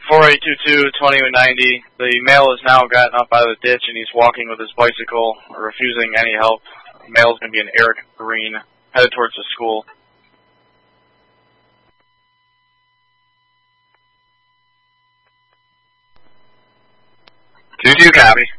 4822-2090. The male is now gotten up out of the ditch and he's walking with his bicycle, refusing any help. The male is going to be an Eric Green, headed towards the school. 22, copy.